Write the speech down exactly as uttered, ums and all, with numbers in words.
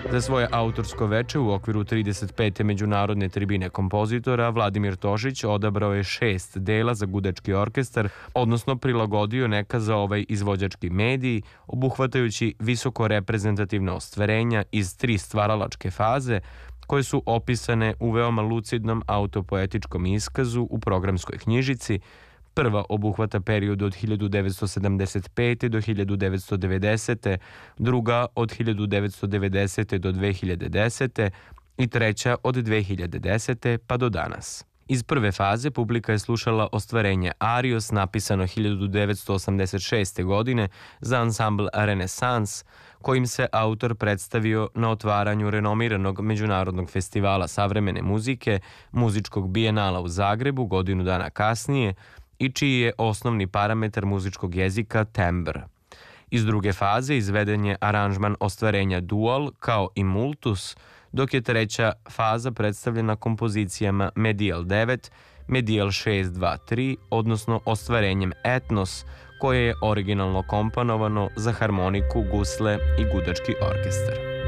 Za svoje autorsko veče u okviru trideset pete međunarodne tribine kompozitora Vladimir Tošić odabrao je šest dela za gudački orkestar, odnosno prilagodio neka za ovaj izvođački medij, obuhvatajući visoko reprezentativna ostvarenja iz tri stvaralačke faze, koje su opisane u veoma lucidnom autopoetičkom iskazu u programskoj knjižici. Prva obuhvata period od hiljadu devetsto sedamdeset pete do hiljadu devetsto devedesete, druga od hiljadu devetsto devedesete do dve hiljade desete i treća od dve hiljade desete pa do danas. Iz prve faze publika je slušala ostvarenje Arios, napisano hiljadu devetsto osamdeset šeste. godine za ansambl Renesans, kojim se autor predstavio na otvaranju renomiranog međunarodnog festivala savremene muzike, muzičkog bijenala u Zagrebu godinu dana kasnije, i čiji je osnovni parametar muzičkog jezika tembr. Iz druge faze izveden je aranžman ostvarenja Dual kao i Multus, dok je treća faza predstavljena kompozicijama Medial devet, Medial šest dva tri, odnosno ostvarenjem Etnos, koje je originalno komponovano za harmoniku, gusle i gudački orkestar.